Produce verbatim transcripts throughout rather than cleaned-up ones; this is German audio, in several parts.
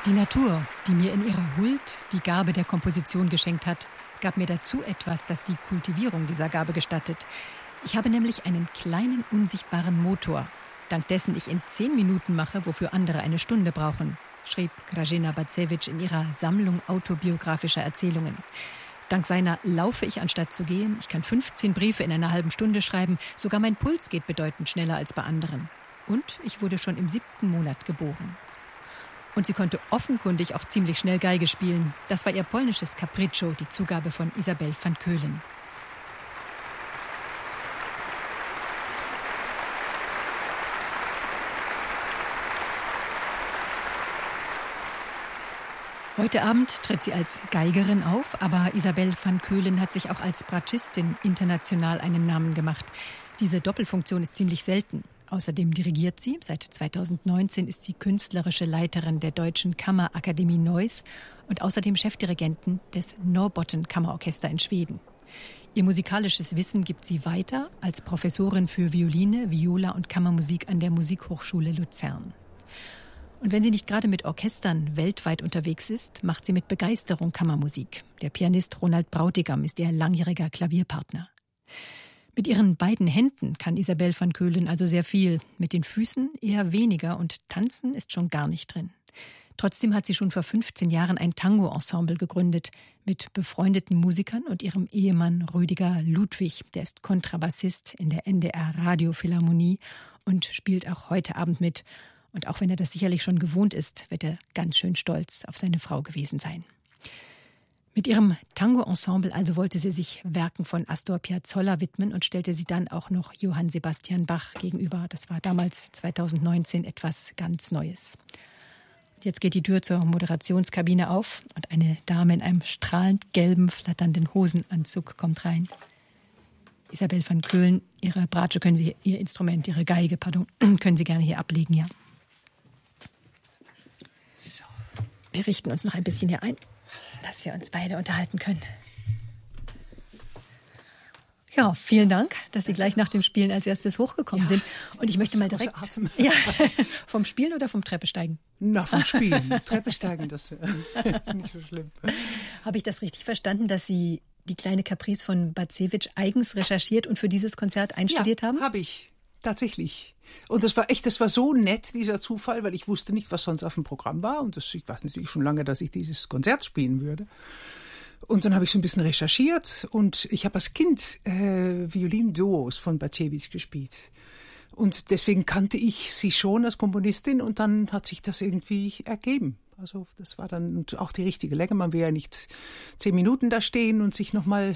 Die Natur, die mir in ihrer Huld die Gabe der Komposition geschenkt hat, gab mir dazu etwas, das die Kultivierung dieser Gabe gestattet. Ich habe nämlich einen kleinen, unsichtbaren Motor, dank dessen ich in zehn Minuten mache, wofür andere eine Stunde brauchen, schrieb Grażyna Bacewicz in ihrer Sammlung autobiografischer Erzählungen. Dank seiner laufe ich, anstatt zu gehen. Ich kann fünfzehn Briefe in einer halben Stunde schreiben. Sogar mein Puls geht bedeutend schneller als bei anderen. Und ich wurde schon im siebten Monat geboren. Und sie konnte offenkundig auch ziemlich schnell Geige spielen. Das war ihr polnisches Capriccio, die Zugabe von Isabel van Keulen. Heute Abend tritt sie als Geigerin auf, aber Isabel van Keulen hat sich auch als Bratschistin international einen Namen gemacht. Diese Doppelfunktion ist ziemlich selten. Außerdem dirigiert sie. Seit zweitausendneunzehn ist sie künstlerische Leiterin der Deutschen Kammerakademie Neuss und außerdem Chefdirigentin des Norrbotten Kammerorchester in Schweden. Ihr musikalisches Wissen gibt sie weiter als Professorin für Violine, Viola und Kammermusik an der Musikhochschule Luzern. Und wenn sie nicht gerade mit Orchestern weltweit unterwegs ist, macht sie mit Begeisterung Kammermusik. Der Pianist Ronald Brautigam ist ihr langjähriger Klavierpartner. Mit ihren beiden Händen kann Isabel van Keulen also sehr viel, mit den Füßen eher weniger und Tanzen ist schon gar nicht drin. Trotzdem hat sie schon vor fünfzehn Jahren ein Tango-Ensemble gegründet mit befreundeten Musikern und ihrem Ehemann Rüdiger Ludwig. Der ist Kontrabassist in der N D R-Radiophilharmonie und spielt auch heute Abend mit. Und auch wenn er das sicherlich schon gewohnt ist, wird er ganz schön stolz auf seine Frau gewesen sein. Mit ihrem Tango-Ensemble also wollte sie sich Werken von Astor Piazzolla widmen und stellte sie dann auch noch Johann Sebastian Bach gegenüber. Das war damals zweitausendneunzehn etwas ganz Neues. Und jetzt geht die Tür zur Moderationskabine auf und eine Dame in einem strahlend gelben, flatternden Hosenanzug kommt rein. Isabel van Keulen, Ihre Bratsche können Sie, Ihr Instrument, Ihre Geige, pardon, können Sie gerne hier ablegen, ja. Wir richten uns noch ein bisschen hier ein, dass wir uns beide unterhalten können. Ja, vielen Dank, dass Sie gleich nach dem Spielen als erstes hochgekommen ja, sind. Und ich möchte mal direkt... Ja, vom Spielen oder vom Treppesteigen? Na, vom Spielen. Treppesteigen, das wäre nicht so schlimm. Habe ich das richtig verstanden, dass Sie die kleine Caprice von Bacewicz eigens recherchiert und für dieses Konzert einstudiert ja, haben? Ja, habe ich. Tatsächlich. Und das war echt, das war so nett, dieser Zufall, weil ich wusste nicht, was sonst auf dem Programm war. Und das, ich weiß natürlich schon lange, dass ich dieses Konzert spielen würde. Und dann habe ich so ein bisschen recherchiert und ich habe als Kind äh, Violin-Duos von Bacewicz gespielt. Und deswegen kannte ich sie schon als Komponistin und dann hat sich das irgendwie ergeben. Also das war dann auch die richtige Länge. Man will ja nicht zehn Minuten da stehen und sich nochmal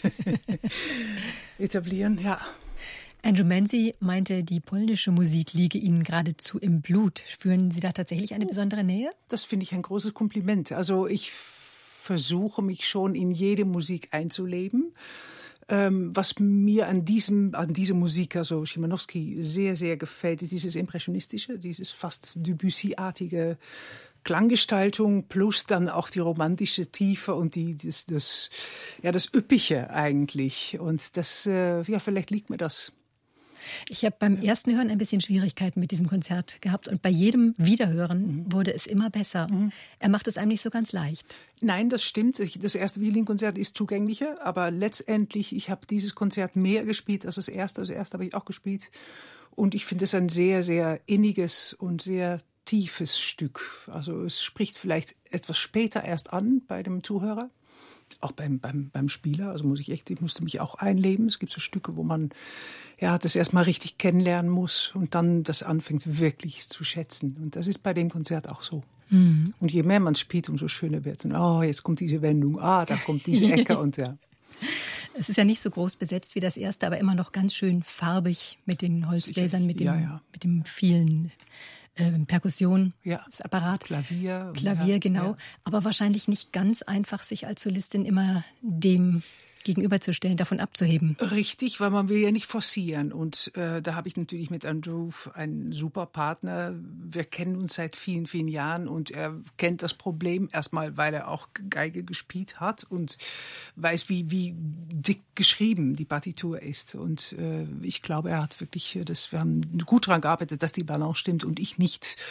etablieren, ja. Andrew Manzi meinte, die polnische Musik liege Ihnen geradezu im Blut. Spüren Sie da tatsächlich eine besondere Nähe? Das finde ich ein großes Kompliment. Also ich versuche mich schon in jede Musik einzuleben. Ähm, was mir an diesem, an dieser Musik, also Szymanowski, sehr, sehr gefällt, ist dieses Impressionistische, dieses fast Debussy-artige Klanggestaltung plus dann auch die romantische Tiefe und die, das, das, ja, das Üppige eigentlich. Und das, äh, ja, vielleicht liegt mir das. Ich habe beim ersten Hören ein bisschen Schwierigkeiten mit diesem Konzert gehabt und bei jedem Wiederhören mhm. wurde es immer besser. Mhm. Er macht es einem nicht so ganz leicht. Nein, das stimmt. Das erste Violinkonzert ist zugänglicher, aber letztendlich, ich habe dieses Konzert mehr gespielt als das erste. Das erste habe ich auch gespielt und ich finde es ein sehr, sehr inniges und sehr tiefes Stück. Also es spricht vielleicht etwas später erst an bei dem Zuhörer. Auch beim, beim, beim Spieler, also muss ich echt, ich musste mich auch einleben. Es gibt so Stücke, wo man ja das erstmal richtig kennenlernen muss und dann das anfängt wirklich zu schätzen. Und das ist bei dem Konzert auch so. Mhm. Und je mehr man spielt, umso schöner wird es. Und oh, jetzt kommt diese Wendung, ah, da kommt diese Ecke und ja. Es ist ja nicht so groß besetzt wie das erste, aber immer noch ganz schön farbig mit den Holzbläsern, mit dem, ja, ja. mit dem vielen Ähm, Perkussion, ja. das Apparat. Klavier. Klavier, ja, genau. Ja. Aber wahrscheinlich nicht ganz einfach, sich als Solistin immer dem gegenüberzustellen, davon abzuheben. Richtig, weil man will ja nicht forcieren. Und äh, da habe ich natürlich mit Andrew einen super Partner. Wir kennen uns seit vielen, vielen Jahren und er kennt das Problem erstmal, weil er auch Geige gespielt hat und weiß, wie, wie dick geschrieben die Partitur ist. Und äh, ich glaube, er hat wirklich, das, wir haben gut daran gearbeitet, dass die Balance stimmt und ich nicht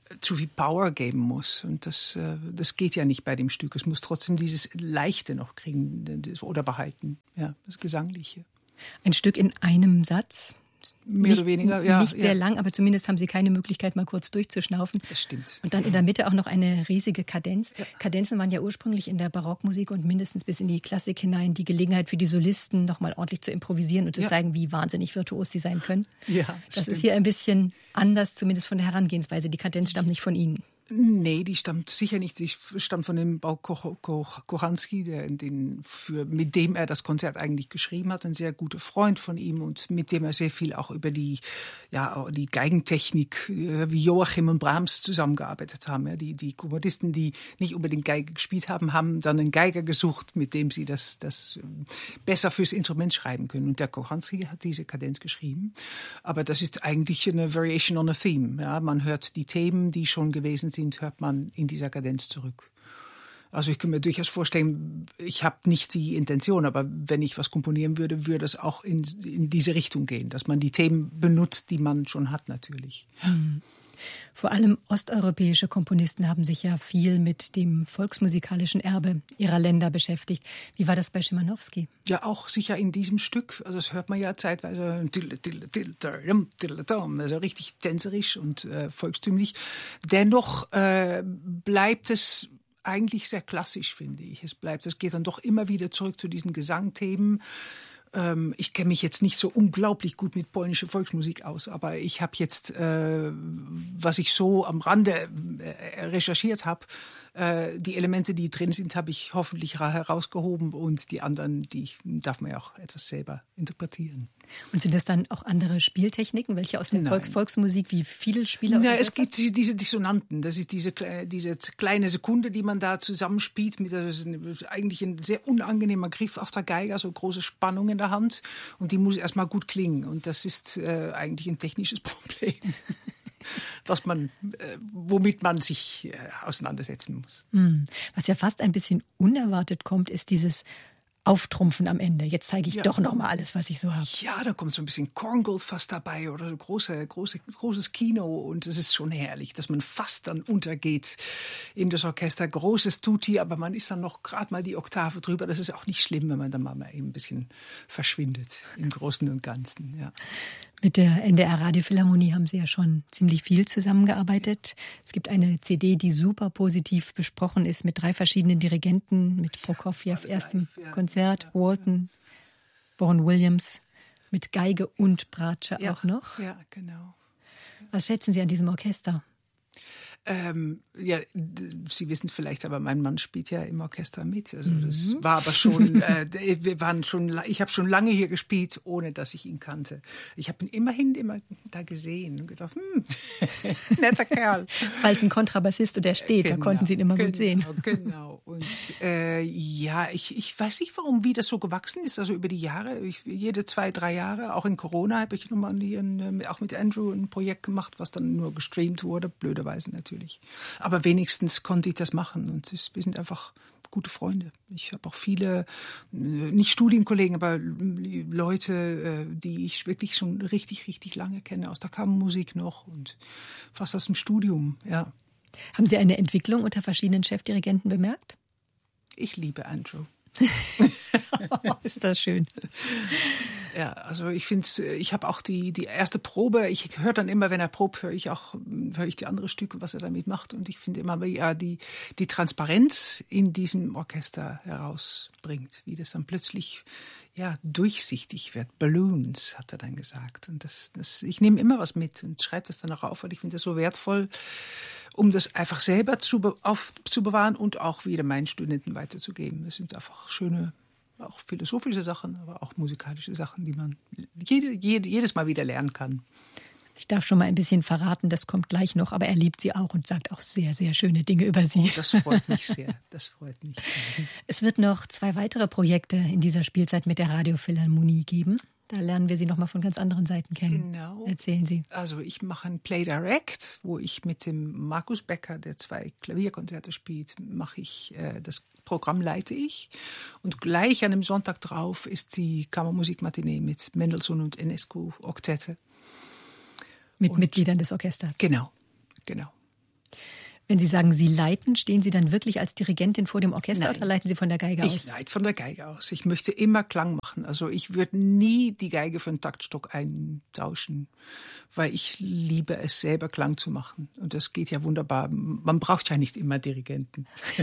zu viel Power geben muss. Und das, das geht ja nicht bei dem Stück. Es muss trotzdem dieses Leichte noch kriegen oder behalten, ja, das Gesangliche. Ein Stück in einem Satz? Mehr nicht, oder weniger, ja. Nicht sehr ja. lang, aber zumindest haben Sie keine Möglichkeit, mal kurz durchzuschnaufen. Das stimmt. Und dann in der Mitte auch noch eine riesige Kadenz. Ja. Kadenzen waren ja ursprünglich in der Barockmusik und mindestens bis in die Klassik hinein die Gelegenheit für die Solisten, noch mal ordentlich zu improvisieren und zu ja. zeigen, wie wahnsinnig virtuos sie sein können. Ja, das stimmt. ist hier ein bisschen anders, zumindest von der Herangehensweise. Die Kadenz stammt nicht von Ihnen. Nee, die stammt sicher nicht. Die stammt von dem Bau Kochanski, der, den, für, mit dem er das Konzert eigentlich geschrieben hat. Ein sehr guter Freund von ihm und mit dem er sehr viel auch über die, ja, die Geigentechnik wie Joachim und Brahms zusammengearbeitet haben. Ja, die, die Komponisten, die nicht unbedingt Geige gespielt haben, haben dann einen Geiger gesucht, mit dem sie das, das besser fürs Instrument schreiben können. Und der Kochanski hat diese Kadenz geschrieben. Aber das ist eigentlich eine Variation on a Theme. Ja, man hört die Themen, die schon gewesen sind, sind, hört man in dieser Kadenz zurück. Also ich kann mir durchaus vorstellen, ich habe nicht die Intention, aber wenn ich was komponieren würde, würde es auch in, in diese Richtung gehen, dass man die Themen benutzt, die man schon hat natürlich. Hm. Vor allem osteuropäische Komponisten haben sich ja viel mit dem volksmusikalischen Erbe ihrer Länder beschäftigt. Wie war das bei Szymanowski? Ja, auch sicher in diesem Stück. Also das hört man ja zeitweise also richtig tänzerisch und äh, volkstümlich. Dennoch äh, bleibt es eigentlich sehr klassisch, finde ich. Es bleibt, es geht dann doch immer wieder zurück zu diesen Gesangthemen. Ich kenne mich jetzt nicht so unglaublich gut mit polnischer Volksmusik aus, aber ich habe jetzt, äh, was ich so am Rande äh, recherchiert habe, äh, die Elemente, die drin sind, habe ich hoffentlich herausgehoben und die anderen, die darf man ja auch etwas selber interpretieren. Und sind das dann auch andere Spieltechniken, welche aus der Volks- Volksmusik wie Fiedelspieler? Ja, es gibt diese, diese Dissonanten. Das ist diese, diese kleine Sekunde, die man da zusammenspielt. Mit, das ist eigentlich ein sehr unangenehmer Griff auf der Geige, so große Spannung in der Hand. Und die muss erstmal gut klingen. Und das ist äh, eigentlich ein technisches Problem, was man, äh, womit man sich äh, auseinandersetzen muss. Was ja fast ein bisschen unerwartet kommt, ist dieses Auftrumpfen am Ende. Jetzt zeige ich ja. doch noch mal alles, was ich so habe. Ja, da kommt so ein bisschen Korngold fast dabei oder so große, große, großes Kino und es ist schon herrlich, dass man fast dann untergeht in das Orchester. Großes Tutti, aber man ist dann noch gerade mal die Oktave drüber. Das ist auch nicht schlimm, wenn man dann mal eben ein bisschen verschwindet im Großen und Ganzen. Ja. Mit der N D R Radiophilharmonie haben Sie ja schon ziemlich viel zusammengearbeitet. Es gibt eine C D, die super positiv besprochen ist mit drei verschiedenen Dirigenten, mit Prokofjew erstem ja. Konzert, ja. Walton, Vaughan Williams, mit Geige und Bratsche ja. auch noch. Ja, genau. Was schätzen Sie an diesem Orchester? Ähm, ja, Sie wissen vielleicht, aber mein Mann spielt ja im Orchester mit. Also das mhm. war aber schon, äh, wir waren schon, ich habe schon lange hier gespielt, ohne dass ich ihn kannte. Ich habe ihn immerhin immer da gesehen und gedacht, hm, netter Kerl. Weil es ein Kontrabassist und der steht, genau, da konnten Sie ihn immer genau, gut sehen. Genau. Und äh, ja, ich, ich weiß nicht, warum, wie das so gewachsen ist. Also über die Jahre, ich, jede zwei, drei Jahre, auch in Corona habe ich nochmal ein, auch mit Andrew ein Projekt gemacht, was dann nur gestreamt wurde, blöderweise natürlich. Aber wenigstens konnte ich das machen und wir sind einfach gute Freunde. Ich habe auch viele, nicht Studienkollegen, aber Leute, die ich wirklich schon richtig, richtig lange kenne, aus der Kammermusik noch und fast aus dem Studium, ja. Haben Sie eine Entwicklung unter verschiedenen Chefdirigenten bemerkt? Ich liebe Andrew. Ist das schön. Ja, also ich finde, ich habe auch die, die erste Probe, ich höre dann immer, wenn er probt, höre ich auch, höre ich die anderen Stücke, was er damit macht. Und ich finde immer, wie er die, die Transparenz in diesem Orchester herausbringt, wie das dann plötzlich ja, durchsichtig wird. Balloons, hat er dann gesagt. Und das, das, ich nehme immer was mit und schreibe das dann auch auf, weil ich finde das so wertvoll, um das einfach selber zu, be- aufzubewahren und auch wieder meinen Studenten weiterzugeben. Das sind einfach schöne, auch philosophische Sachen, aber auch musikalische Sachen, die man jede, jede, jedes Mal wieder lernen kann. Ich darf schon mal ein bisschen verraten, das kommt gleich noch, aber er liebt sie auch und sagt auch sehr, sehr schöne Dinge über sie. Oh, das freut mich sehr, das freut mich. Es wird noch zwei weitere Projekte in dieser Spielzeit mit der Radiophilharmonie geben. Da lernen wir Sie noch mal von ganz anderen Seiten kennen. Genau. Erzählen Sie. Also ich mache ein Play Direct, wo ich mit dem Markus Becker, der zwei Klavierkonzerte spielt, mache ich äh, das Programm leite ich. Und gleich an dem Sonntag drauf ist die Kammermusikmatinee mit Mendelssohn und Enescu Oktette. Mit und Mitgliedern des Orchesters. Genau, genau. Wenn Sie sagen, Sie leiten, stehen Sie dann wirklich als Dirigentin vor dem Orchester Nein. oder leiten Sie von der Geige aus? Ich leite von der Geige aus. Ich möchte immer Klang machen. Also ich würde nie die Geige für einen Taktstock eintauschen, weil ich liebe es, selber Klang zu machen. Und das geht ja wunderbar. Man braucht ja nicht immer Dirigenten.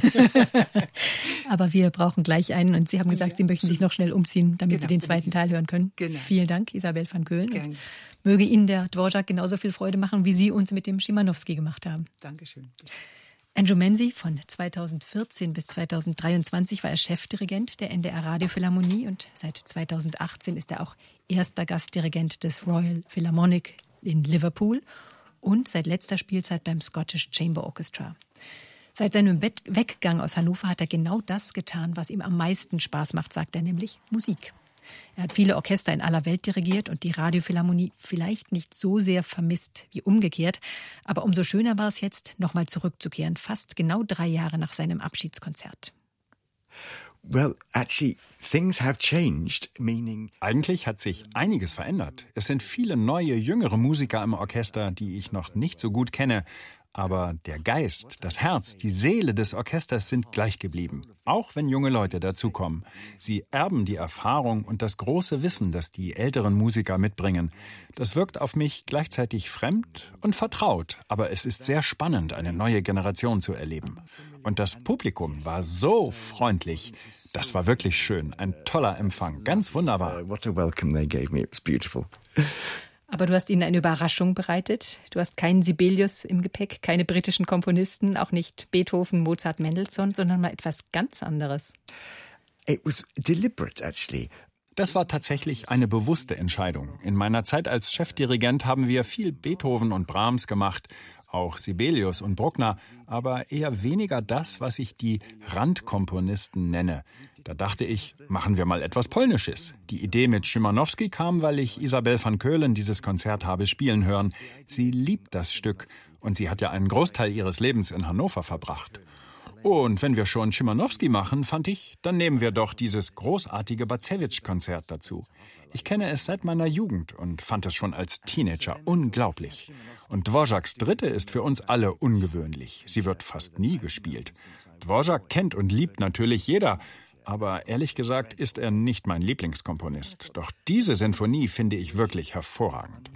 Aber wir brauchen gleich einen. Und Sie haben gesagt, Ja, Sie möchten sich noch schnell umziehen, damit genau, Sie den zweiten Teil hören können. Genau. Vielen Dank, Isabel van Keulen. Gerne. Möge Ihnen der Dvorak genauso viel Freude machen, wie Sie uns mit dem Schimanowski gemacht haben. Dankeschön. Andrew Menzi, von zweitausendvierzehn bis zweitausenddreiundzwanzig war er Chefdirigent der N D R Radiophilharmonie und seit zweitausendachtzehn ist er auch erster Gastdirigent des Royal Philharmonic in Liverpool und seit letzter Spielzeit beim Scottish Chamber Orchestra. Seit seinem Weggang aus Hannover hat er genau das getan, was ihm am meisten Spaß macht, sagt er, nämlich Musik. Er hat viele Orchester in aller Welt dirigiert und die Radiophilharmonie vielleicht nicht so sehr vermisst wie umgekehrt. Aber umso schöner war es jetzt, nochmal zurückzukehren, fast genau drei Jahre nach seinem Abschiedskonzert. Well, actually, things have changed, meaning... Eigentlich hat sich einiges verändert. Es sind viele neue, jüngere Musiker im Orchester, die ich noch nicht so gut kenne. Aber der Geist, das Herz, die Seele des Orchesters sind gleich geblieben. Auch wenn junge Leute dazukommen. Sie erben die Erfahrung und das große Wissen, das die älteren Musiker mitbringen. Das wirkt auf mich gleichzeitig fremd und vertraut. Aber es ist sehr spannend, eine neue Generation zu erleben. Und das Publikum war so freundlich. Das war wirklich schön. Ein toller Empfang. Ganz wunderbar. What a welcome they gave me. It was beautiful. Aber du hast ihnen eine Überraschung bereitet. Du hast keinen Sibelius im Gepäck, keine britischen Komponisten, auch nicht Beethoven, Mozart, Mendelssohn, sondern mal etwas ganz anderes. It was deliberate, actually. Das war tatsächlich eine bewusste Entscheidung. In meiner Zeit als Chefdirigent haben wir viel Beethoven und Brahms gemacht, auch Sibelius und Bruckner, aber eher weniger das, was ich die Randkomponisten nenne. Da dachte ich, machen wir mal etwas Polnisches. Die Idee mit Szymanowski kam, weil ich Isabel van Keulen dieses Konzert habe spielen hören. Sie liebt das Stück und sie hat ja einen Großteil ihres Lebens in Hannover verbracht. Und wenn wir schon Szymanowski machen, fand ich, dann nehmen wir doch dieses großartige Bacewicz-Konzert dazu. Ich kenne es seit meiner Jugend und fand es schon als Teenager unglaublich. Und Dvoraks Dritte ist für uns alle ungewöhnlich. Sie wird fast nie gespielt. Dvorak kennt und liebt natürlich jeder, aber ehrlich gesagt ist er nicht mein Lieblingskomponist. Doch diese Sinfonie finde ich wirklich hervorragend.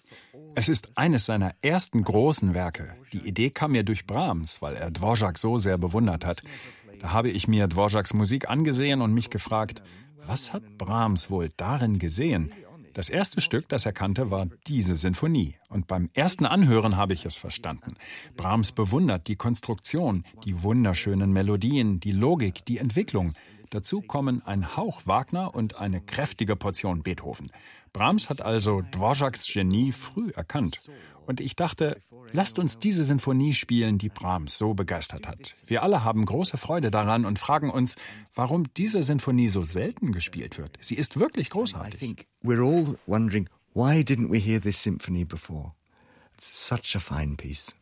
Es ist eines seiner ersten großen Werke. Die Idee kam mir durch Brahms, weil er Dvorak so sehr bewundert hat. Da habe ich mir Dvoraks Musik angesehen und mich gefragt, was hat Brahms wohl darin gesehen? Das erste Stück, das er kannte, war diese Sinfonie. Und beim ersten Anhören habe ich es verstanden. Brahms bewundert die Konstruktion, die wunderschönen Melodien, die Logik, die Entwicklung. Dazu kommen ein Hauch Wagner und eine kräftige Portion Beethoven. Brahms hat also Dvoraks Genie früh erkannt. Und ich dachte, lasst uns diese Sinfonie spielen, die Brahms so begeistert hat. Wir alle haben große Freude daran und fragen uns, warum diese Sinfonie so selten gespielt wird. Sie ist wirklich großartig. I think we're all wondering, why didn't we hear this symphony before? It's such a fine piece.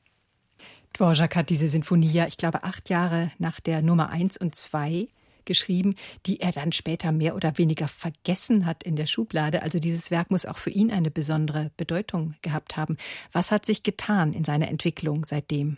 Dvorak hat diese Sinfonie ja, ich glaube, acht Jahre nach der Nummer eins und zwei geschrieben, die er dann später mehr oder weniger vergessen hat in der Schublade. Also dieses Werk muss auch für ihn eine besondere Bedeutung gehabt haben. Was hat sich getan in seiner Entwicklung seitdem?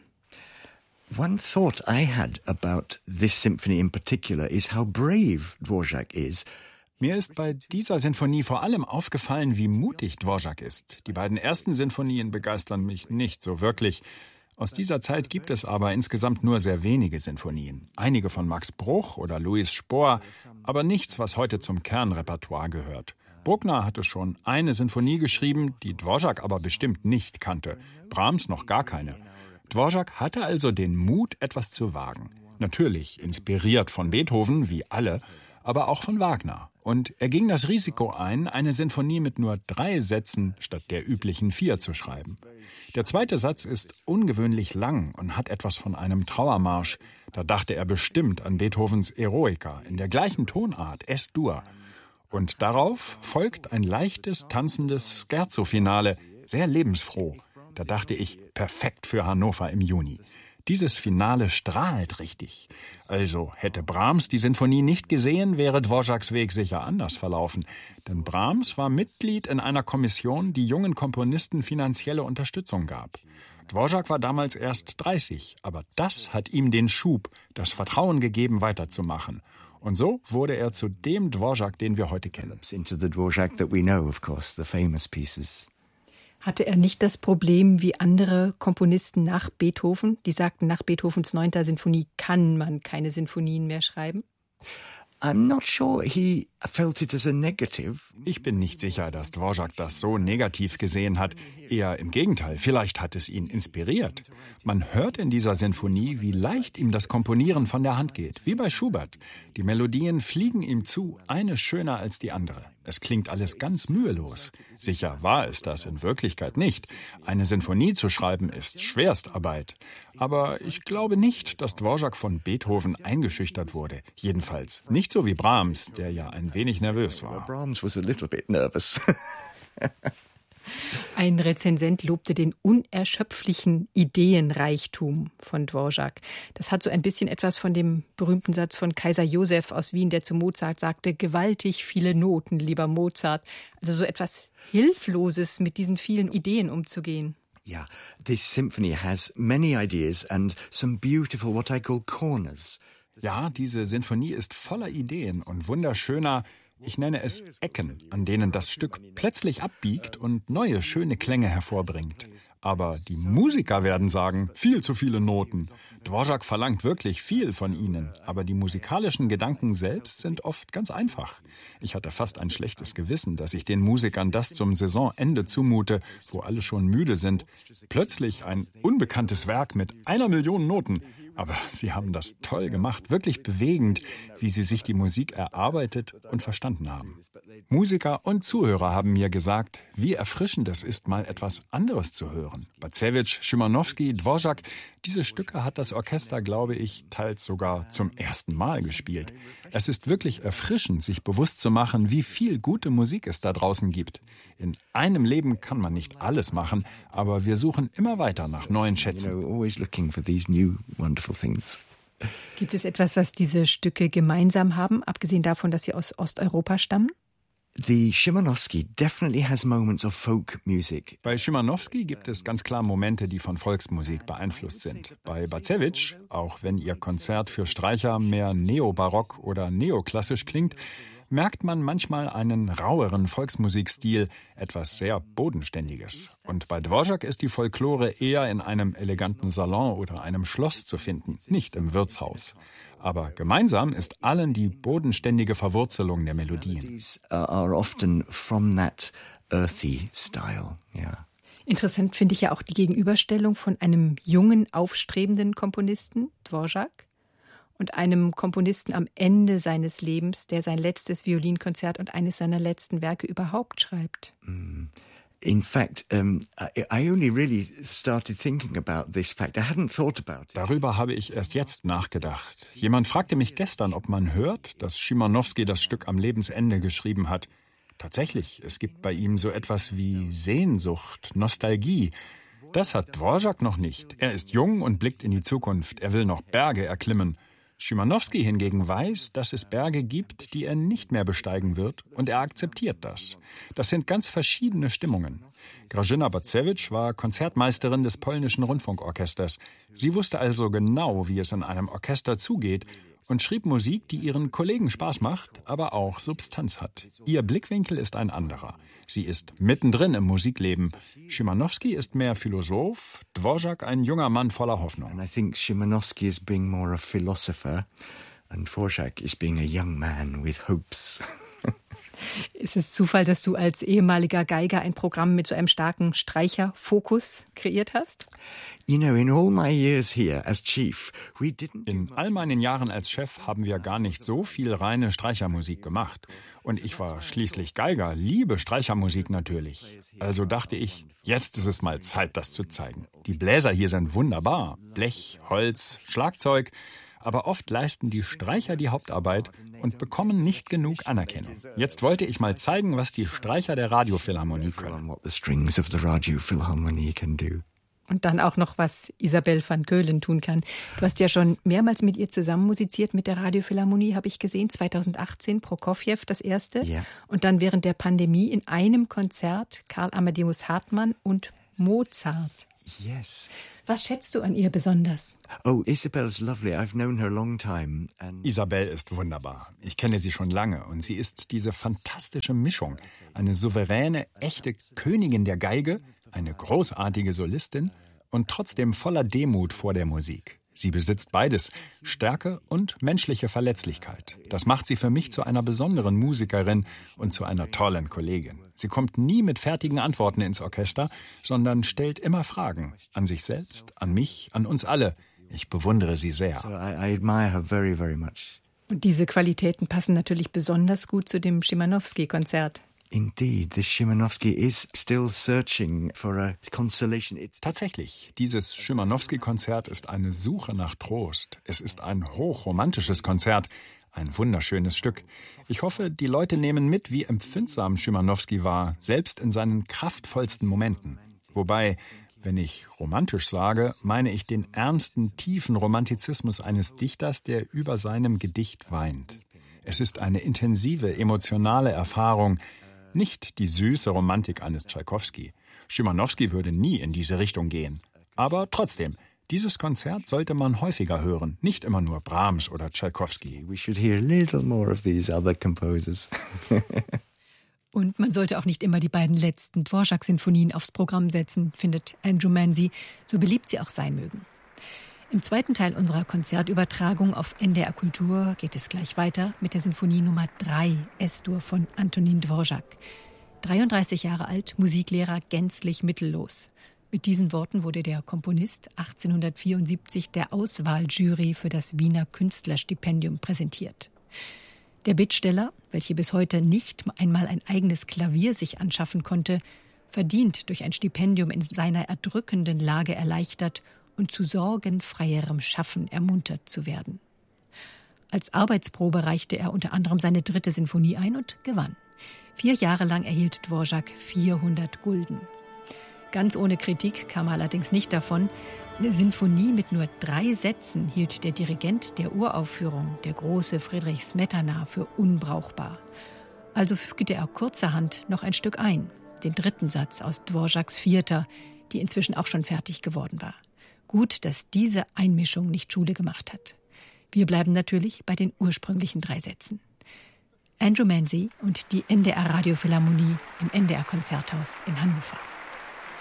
One thought I had about this symphony in particular is how brave Dvorak is. Mir ist bei dieser Sinfonie vor allem aufgefallen, wie mutig Dvorak ist. Die beiden ersten Sinfonien begeistern mich nicht so wirklich. Aus dieser Zeit gibt es aber insgesamt nur sehr wenige Sinfonien. Einige von Max Bruch oder Louis Spohr, aber nichts, was heute zum Kernrepertoire gehört. Bruckner hatte schon eine Sinfonie geschrieben, die Dvorak aber bestimmt nicht kannte. Brahms noch gar keine. Dvorak hatte also den Mut, etwas zu wagen. Natürlich inspiriert von Beethoven, wie alle, aber auch von Wagner. Und er ging das Risiko ein, eine Sinfonie mit nur drei Sätzen statt der üblichen vier zu schreiben. Der zweite Satz ist ungewöhnlich lang und hat etwas von einem Trauermarsch. Da dachte er bestimmt an Beethovens Eroica in der gleichen Tonart, Es-Dur. Und darauf folgt ein leichtes, tanzendes Scherzo-Finale, sehr lebensfroh. Da dachte ich, perfekt für Hannover im Juni. Dieses Finale strahlt richtig. Also hätte Brahms die Sinfonie nicht gesehen, wäre Dvoraks Weg sicher anders verlaufen. Denn Brahms war Mitglied in einer Kommission, die jungen Komponisten finanzielle Unterstützung gab. Dvořák war damals erst dreißig, aber das hat ihm den Schub, das Vertrauen gegeben, weiterzumachen. Und so wurde er zu dem Dvořák, den wir heute kennen. Into the Dvořák that we know, of course, the famous pieces. Hatte er nicht das Problem wie andere Komponisten nach Beethoven, die sagten, nach Beethovens neunter Sinfonie kann man keine Sinfonien mehr schreiben? I'm not sure he felt it as a negative. Ich bin nicht sicher, dass Dvořák das so negativ gesehen hat. Eher im Gegenteil, vielleicht hat es ihn inspiriert. Man hört in dieser Sinfonie, wie leicht ihm das Komponieren von der Hand geht, wie bei Schubert. Die Melodien fliegen ihm zu, eine schöner als die andere. Es klingt alles ganz mühelos. Sicher war es das in Wirklichkeit nicht. Eine Sinfonie zu schreiben ist Schwerstarbeit. Aber ich glaube nicht, dass Dvořák von Beethoven eingeschüchtert wurde. Jedenfalls nicht so wie Brahms, der ja ein wenig nervös war. Brahms was a little bit nervous. Ein Rezensent lobte den unerschöpflichen Ideenreichtum von Dvořák. Das hat so ein bisschen etwas von dem berühmten Satz von Kaiser Joseph aus Wien, der zu Mozart sagte, gewaltig viele Noten, lieber Mozart. Also so etwas Hilfloses, mit diesen vielen Ideen umzugehen. Yeah, this symphony has many ideas and some beautiful what I call corners. Ja, diese Sinfonie ist voller Ideen und wunderschöner, ich nenne es Ecken, an denen das Stück plötzlich abbiegt und neue, schöne Klänge hervorbringt. Aber die Musiker werden sagen, viel zu viele Noten. Dvořák verlangt wirklich viel von ihnen, aber die musikalischen Gedanken selbst sind oft ganz einfach. Ich hatte fast ein schlechtes Gewissen, dass ich den Musikern das zum Saisonende zumute, wo alle schon müde sind. Plötzlich ein unbekanntes Werk mit einer Million Noten. Aber sie haben das toll gemacht, wirklich bewegend, wie sie sich die Musik erarbeitet und verstanden haben. Musiker und Zuhörer haben mir gesagt, wie erfrischend es ist, mal etwas anderes zu hören. Bacevich, Szymanowski, Dvořák, diese Stücke hat das Orchester, glaube ich, teils sogar zum ersten Mal gespielt. Es ist wirklich erfrischend, sich bewusst zu machen, wie viel gute Musik es da draußen gibt. In einem Leben kann man nicht alles machen, aber wir suchen immer weiter nach neuen Schätzen. Gibt es etwas, was diese Stücke gemeinsam haben, abgesehen davon, dass sie aus Osteuropa stammen? The Szymanowski definitely has moments of folk music. Bei Szymanowski gibt es ganz klar Momente, die von Volksmusik beeinflusst sind. Bei Bacevich, auch wenn ihr Konzert für Streicher mehr neobarock oder neoklassisch klingt, merkt man manchmal einen raueren Volksmusikstil, etwas sehr Bodenständiges. Und bei Dvořák ist die Folklore eher in einem eleganten Salon oder einem Schloss zu finden, nicht im Wirtshaus. Aber gemeinsam ist allen die bodenständige Verwurzelung der Melodien. Are often from that earthy style, yeah. Interessant finde ich ja auch die Gegenüberstellung von einem jungen, aufstrebenden Komponisten, Dvořák, und einem Komponisten am Ende seines Lebens, der sein letztes Violinkonzert und eines seiner letzten Werke überhaupt schreibt. In fact, um, I only really started thinking about this fact. I hadn't thought about it. Darüber habe ich erst jetzt nachgedacht. Jemand fragte mich gestern, ob man hört, dass Szymanowski das Stück am Lebensende geschrieben hat. Tatsächlich, es gibt bei ihm so etwas wie Sehnsucht, Nostalgie. Das hat Dvořák noch nicht. Er ist jung und blickt in die Zukunft. Er will noch Berge erklimmen. Szymanowski hingegen weiß, dass es Berge gibt, die er nicht mehr besteigen wird, und er akzeptiert das. Das sind ganz verschiedene Stimmungen. Grażyna Bacevich war Konzertmeisterin des polnischen Rundfunkorchesters. Sie wusste also genau, wie es in einem Orchester zugeht, und schrieb Musik, die ihren Kollegen Spaß macht, aber auch Substanz hat. Ihr Blickwinkel ist ein anderer. Sie ist mittendrin im Musikleben. Szymanowski ist mehr Philosoph, Dvořák ein junger Mann voller Hoffnung. And I think Szymanowski is being more a philosopher and Dvořák is being a young man with hopes. Ist es Zufall, dass du als ehemaliger Geiger ein Programm mit so einem starken Streicherfokus kreiert hast? You know, in all my years here as chief, we didn't. In all meinen Jahren als Chef haben wir gar nicht so viel reine Streichermusik gemacht. Und ich war schließlich Geiger, liebe Streichermusik natürlich. Also dachte ich, jetzt ist es mal Zeit, das zu zeigen. Die Bläser hier sind wunderbar. Blech, Holz, Schlagzeug. Aber oft leisten die Streicher die Hauptarbeit und bekommen nicht genug Anerkennung. Jetzt wollte ich mal zeigen, was die Streicher der Radiophilharmonie können. Und dann auch noch, was Isabelle van Keulen tun kann. Du hast ja schon mehrmals mit ihr zusammen musiziert, mit der Radiophilharmonie, habe ich gesehen, zweitausendachtzehn, Prokofjew das erste. Yeah. Und dann während der Pandemie in einem Konzert Karl Amadeus Hartmann und Mozart. Yes. Was schätzt du an ihr besonders? Oh, Isabel's lovely. I've known her a long time. And Isabel ist wunderbar. Ich kenne sie schon lange und sie ist diese fantastische Mischung. Eine souveräne, echte Königin der Geige, eine großartige Solistin und trotzdem voller Demut vor der Musik. Sie besitzt beides, Stärke und menschliche Verletzlichkeit. Das macht sie für mich zu einer besonderen Musikerin und zu einer tollen Kollegin. Sie kommt nie mit fertigen Antworten ins Orchester, sondern stellt immer Fragen. An sich selbst, an mich, an uns alle. Ich bewundere sie sehr. so I, I admire her very, very much. Und diese Qualitäten passen natürlich besonders gut zu dem Szymanowski-Konzert. Indeed, this Szymanowski is still searching for a consolation. It's Tatsächlich, dieses Szymanowski-Konzert ist eine Suche nach Trost. Es ist ein hochromantisches Konzert, ein wunderschönes Stück. Ich hoffe, die Leute nehmen mit, wie empfindsam Szymanowski war, selbst in seinen kraftvollsten Momenten. Wobei, wenn ich romantisch sage, meine ich den ernsten, tiefen Romantizismus eines Dichters, der über seinem Gedicht weint. Es ist eine intensive, emotionale Erfahrung, nicht die süße Romantik eines Tschaikowski. Szymanowski würde nie in diese Richtung gehen. Aber trotzdem, dieses Konzert sollte man häufiger hören, nicht immer nur Brahms oder Tschaikowski. we should hear a little more of these other composers. Und man sollte auch nicht immer die beiden letzten Dvorak-Sinfonien aufs Programm setzen, findet Andrew Manzi, so beliebt sie auch sein mögen. Im zweiten Teil unserer Konzertübertragung auf N D R Kultur geht es gleich weiter mit der Sinfonie Nummer drei, Es-Dur von Antonin Dvorak. dreiunddreißig Jahre alt, Musiklehrer, gänzlich mittellos. Mit diesen Worten wurde der Komponist achtzehnhundertvierundsiebzig der Auswahljury für das Wiener Künstlerstipendium präsentiert. Der Bittsteller, welcher bis heute nicht einmal ein eigenes Klavier sich anschaffen konnte, verdient durch ein Stipendium in seiner erdrückenden Lage erleichtert und zu sorgenfreierem Schaffen ermuntert zu werden. Als Arbeitsprobe reichte er unter anderem seine dritte Sinfonie ein und gewann. Vier Jahre lang erhielt Dvorak vierhundert Gulden. Ganz ohne Kritik kam er allerdings nicht davon. Eine Sinfonie mit nur drei Sätzen hielt der Dirigent der Uraufführung, der große Friedrich Smetana, für unbrauchbar. Also fügte er kurzerhand noch ein Stück ein, den dritten Satz aus Dvoraks Vierter, die inzwischen auch schon fertig geworden war. Gut, dass diese Einmischung nicht Schule gemacht hat. Wir bleiben natürlich bei den ursprünglichen drei Sätzen. Andrew Manzi und die N D R Radiophilharmonie im N D R Konzerthaus in Hannover.